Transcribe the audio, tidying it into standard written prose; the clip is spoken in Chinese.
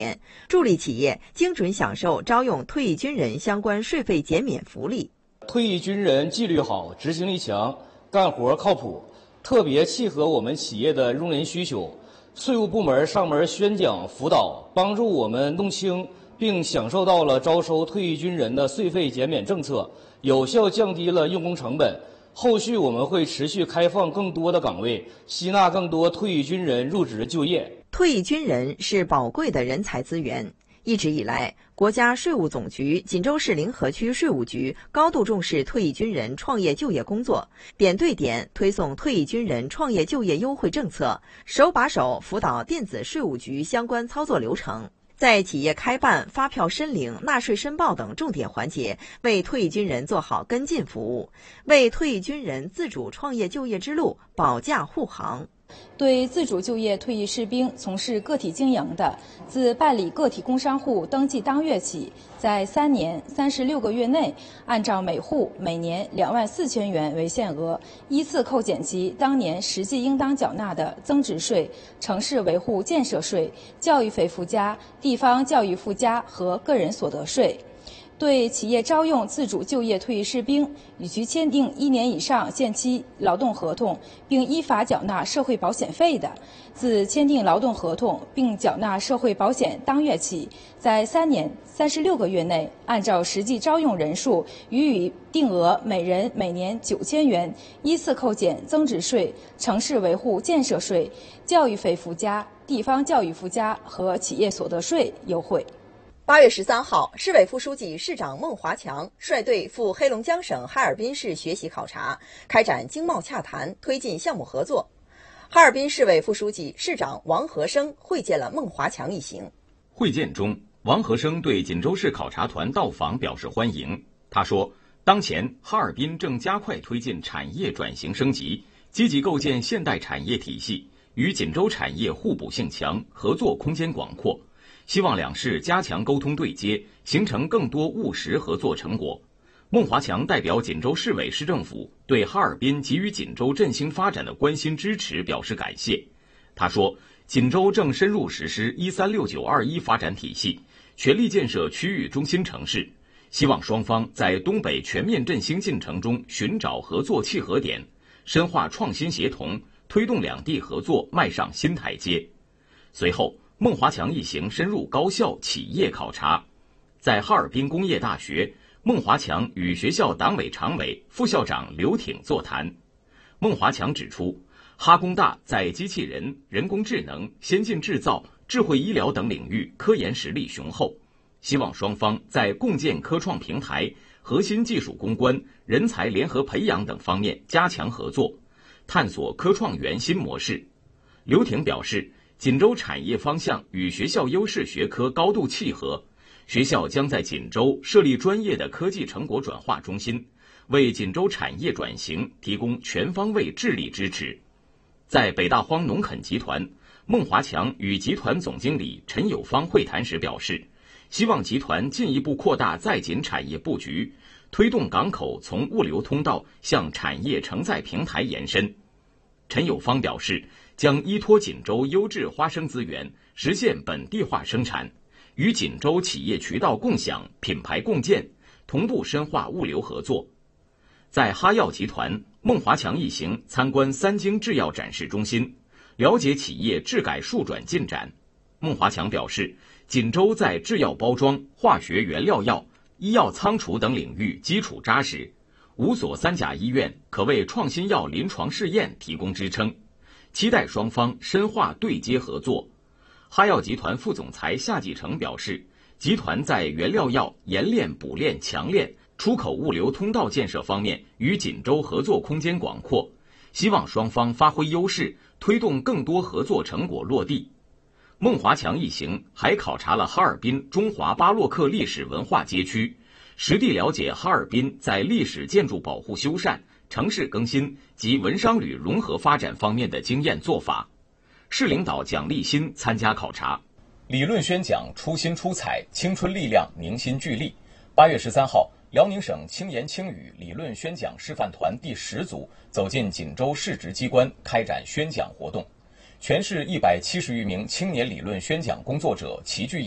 助力企业精准享受招用退役军人相关税费减免福利。 退役军人纪律好，执行力强，干活靠谱，特别契合我们企业的用人需求。税务部门上门宣讲辅导，帮助我们弄清并享受到了招收退役军人的税费减免政策，有效降低了用工成本。后续我们会持续开放更多的岗位，吸纳更多退役军人入职就业。 退役军人是宝贵的人才资源。一直以来，国家税务总局锦州市临河区税务局高度重视退役军人创业就业工作，点对点推送退役军人创业就业优惠政策，手把手辅导电子税务局相关操作流程，在企业开办、发票申领、纳税申报等重点环节，为退役军人做好跟进服务，为退役军人自主创业就业之路保驾护航。 对自主就业退役士兵从事个体经营的，自办理个体工商户登记当月起，在3年36个月内，按照每户每年24000元为限额，依次扣减其当年实际应当缴纳的增值税、城市维护建设税、教育费附加、地方教育附加和个人所得税。对企业招用自主就业退役士兵，与其签订1年以上限期劳动合同，并依法缴纳社会保险费的，自签订劳动合同并缴纳社会保险当月起，在3年36个月内，按照实际招用人数予以定额每人每年9000元，依次扣减增值税、城市维护建设税、教育费附加、地方教育附加和企业所得税优惠。 8月13号，市委副书记、市长孟华强率队赴黑龙江省哈尔滨市学习考察，开展经贸洽谈，推进项目合作。哈尔滨市委副书记、市长王和生会见了孟华强一行。 会见中，王和生对锦州市考察团到访表示欢迎。他说，当前哈尔滨正加快推进产业转型升级，积极构建现代产业体系，与锦州产业互补性强，合作空间广阔。希望两市加强沟通对接，形成更多务实合作成果。孟华强代表锦州市委市政府对哈尔滨给予锦州振兴发展的关心支持表示感谢。他说，锦州正深入实施136921发展体系，全力建设区域中心城市，希望双方在东北全面振兴进程中寻找合作契合点，深化创新协同，推动两地合作迈上新台阶。随后，孟华强一行深入高校企业考察，在哈尔滨工业大学，孟华强与学校党委常委、副校长刘挺座谈。孟华强指出，哈工大在机器人、人工智能、先进制造、智慧医疗等领域科研实力雄厚，希望双方在共建科创平台、核心技术攻关、人才联合培养等方面加强合作，探索科创园新模式。刘挺表示，锦州产业方向与学校优势学科高度契合，学校将在锦州设立专业的科技成果转化中心，为锦州产业转型提供全方位智力支持。在北大荒农垦集团，孟华强与集团总经理陈友芳会谈时表示，希望集团进一步扩大在锦产业布局，推动港口从物流通道向产业承载平台延伸。陈友芳表示，将依托锦州优质花生资源，实现本地化生产，与锦州企业渠道共享、品牌共建，同步深化物流合作。在哈药集团，孟华强一行参观三京制药展示中心，了解企业治改数转进展。孟华强表示，锦州在制药包装、化学原料药、医药仓储等领域基础扎实，5所3甲医院可为创新药临床试验提供支撑，期待双方深化对接合作。哈药集团副总裁夏继成表示，集团在原料药冶炼、补炼、强炼、出口物流通道建设方面与锦州合作空间广阔，希望双方发挥优势，推动更多合作成果落地。孟华强一行还考察了哈尔滨中华巴洛克历史文化街区，实地了解哈尔滨在历史建筑保护修缮、城市更新及文商旅融合发展方面的经验做法。市领导蒋立新参加考察。理论宣讲出新出彩，青春力量凝心聚力。8月13号，辽宁省轻言轻语理论宣讲示范团第10组走进锦州市直机关开展宣讲活动，全市170余名青年理论宣讲工作者齐聚